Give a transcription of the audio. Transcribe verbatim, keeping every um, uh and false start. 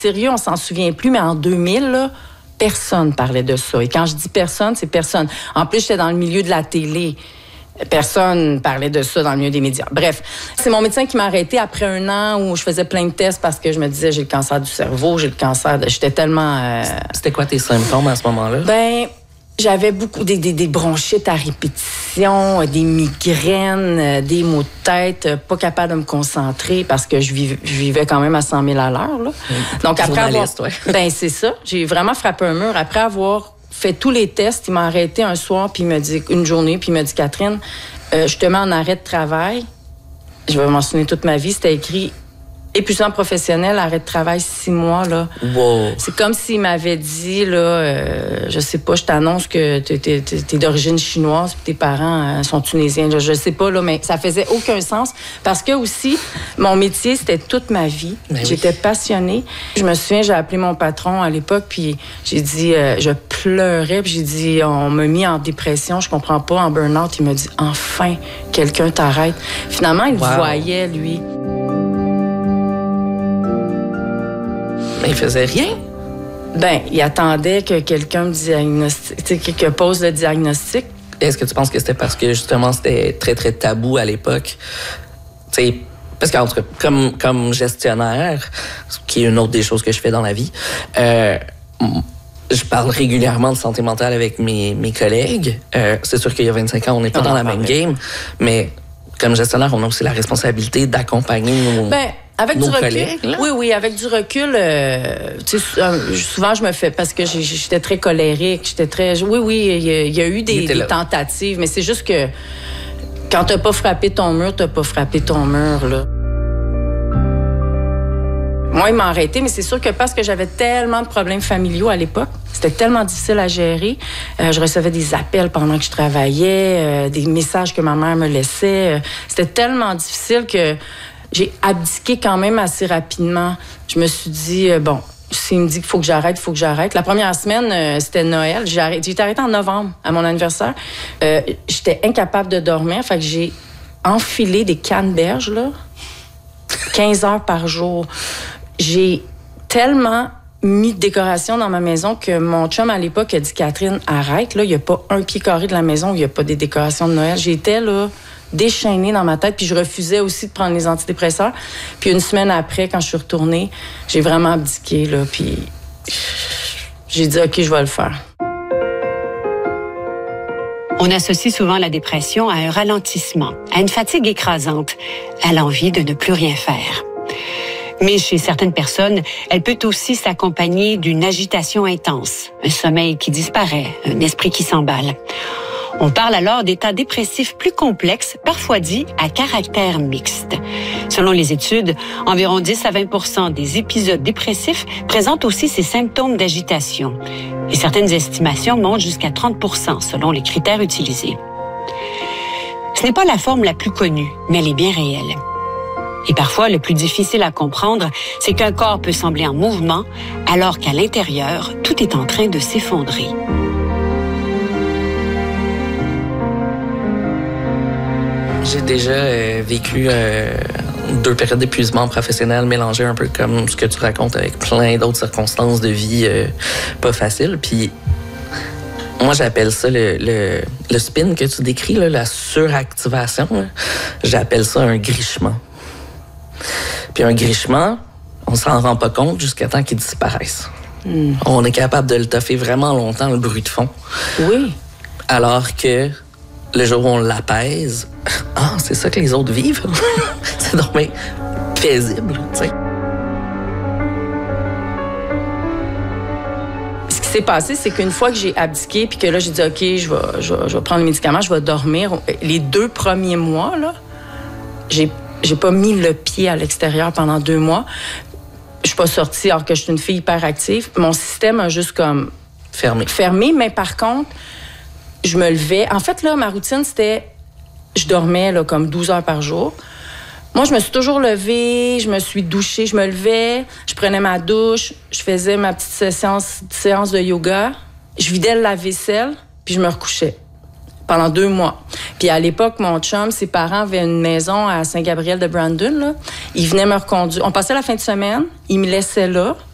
Sérieux, on s'en souvient plus, mais en deux mille, là, personne parlait de ça. Et quand je dis personne, c'est personne. En plus, j'étais dans le milieu de la télé. Personne parlait de ça dans le milieu des médias. Bref, c'est mon médecin qui m'a arrêté après un an où je faisais plein de tests parce que je me disais j'ai le cancer du cerveau, j'ai le cancer de... J'étais tellement... Euh... C'était quoi tes symptômes à ce moment-là? Ben, j'avais beaucoup des, des, des bronchites à répétition, des migraines, des maux de tête, pas capable de me concentrer parce que je vivais, je vivais quand même à cent mille à l'heure. Là. Donc après avoir... ouais. Ben c'est ça, j'ai vraiment frappé un mur. Après avoir fait tous les tests, il m'a arrêté un soir, puis il m'a dit, une journée, puis il m'a dit, Catherine, euh, je te mets en arrêt de travail. Je vais m'en souvenir toute ma vie. C'était écrit épuisant professionnel, arrêt de travail six mois. Là. Wow. C'est comme s'il m'avait dit, là, euh, je sais pas, je t'annonce que t'es, t'es, t'es d'origine chinoise, puis tes parents euh, sont tunisiens. Je, je sais pas, là, mais ça faisait aucun sens. Parce que aussi, mon métier, c'était toute ma vie. Mais J'étais oui. passionnée. Je me souviens, j'ai appelé mon patron à l'époque, puis j'ai dit, euh, je pleurais, puis j'ai dit, on m'a mis en dépression, je comprends pas, en burn-out. Il m'a dit, enfin, quelqu'un t'arrête. Finalement, il wow. voyait, lui. Mais il faisait rien? Ben, il attendait que quelqu'un me diagnostique, tu sais, que pose le diagnostic. Est-ce que tu penses que c'était parce que, justement, c'était très, très tabou à l'époque? Tu sais, parce qu'en tout cas, comme, comme gestionnaire, qui est une autre des choses que je fais dans la vie, euh, je parle régulièrement de santé mentale avec mes, mes collègues. Euh, c'est sûr qu'il y a vingt-cinq ans, on n'est pas on dans la même game, mais comme gestionnaire, on a aussi la responsabilité d'accompagner nos... Ben, avec Nos du recul, collègues, là? oui, oui, avec du recul, euh, tu sais, euh, souvent je me fais parce que j'ai- j'étais très colérique, j'étais très, oui, oui, il y, a- il y a eu des, des tentatives, mais c'est juste que quand t'as pas frappé ton mur, t'as pas frappé ton mur là. Moi, il m'a arrêté, mais c'est sûr que parce que j'avais tellement de problèmes familiaux à l'époque, c'était tellement difficile à gérer. Euh, je recevais des appels pendant que je travaillais, euh, des messages que ma mère me laissait. Euh, c'était tellement difficile que j'ai abdiqué quand même assez rapidement. Je me suis dit, euh, bon, s'il me dit qu'il faut que j'arrête, il faut que j'arrête. La première semaine, euh, c'était Noël. J'ai, arrêté, j'ai été arrêtée en novembre, à mon anniversaire. Euh, j'étais incapable de dormir, fait que j'ai enfilé des canneberges, là, quinze heures par jour. J'ai tellement mis de décoration dans ma maison que mon chum, à l'époque, a dit, Catherine, arrête, là, il n'y a pas un pied carré de la maison où il n'y a pas des décorations de Noël. J'étais, là, déchaînée dans ma tête, puis je refusais aussi de prendre les antidépresseurs. Puis une semaine après, quand je suis retournée, j'ai vraiment abdiqué, là, puis j'ai dit, OK, je vais le faire. On associe souvent la dépression à un ralentissement, à une fatigue écrasante, à l'envie de ne plus rien faire. Mais chez certaines personnes, elle peut aussi s'accompagner d'une agitation intense, un sommeil qui disparaît, un esprit qui s'emballe. On parle alors d'états dépressifs plus complexes, parfois dits à caractère mixte. Selon les études, environ dix à vingt pour cent des épisodes dépressifs présentent aussi ces symptômes d'agitation. Et certaines estimations montent jusqu'à trente pour cent selon les critères utilisés. Ce n'est pas la forme la plus connue, mais elle est bien réelle. Et parfois, le plus difficile à comprendre, c'est qu'un corps peut sembler en mouvement, alors qu'à l'intérieur, tout est en train de s'effondrer. J'ai déjà euh, vécu euh, deux périodes d'épuisement professionnel mélangées un peu comme ce que tu racontes avec plein d'autres circonstances de vie euh, pas faciles. Puis moi, j'appelle ça le, le, le spin que tu décris, là, la suractivation. Là. J'appelle ça un grichement. Puis un grichement, on s'en rend pas compte jusqu'à temps qu'il disparaisse. Mm. On est capable de le toffer vraiment longtemps, le bruit de fond. Oui. Alors que le jour où on l'apaise, ah, c'est ça que les autres vivent. C'est donc bien paisible, tu sais. Ce qui s'est passé, c'est qu'une fois que j'ai abdiqué, puis que là, j'ai dit, OK, je vais, je vais, je vais prendre les médicaments, je vais dormir. Les deux premiers mois, là, j'ai, j'ai pas mis le pied à l'extérieur pendant deux mois. Je suis pas sortie, alors que je suis une fille hyper active. Mon système a juste comme... Fermé. Fermé, mais par contre, je me levais. En fait, là, ma routine, c'était... Je dormais là, comme douze heures par jour. Moi, je me suis toujours levée, je me suis douchée, je me levais, je prenais ma douche, je faisais ma petite séance, séance de yoga, je vidais le lave-vaisselle, puis je me recouchais pendant deux mois. Puis à l'époque, mon chum, ses parents avaient une maison à Saint-Gabriel de Brandon, là. Ils venaient me reconduire. On passait la fin de semaine, ils me laissaient là.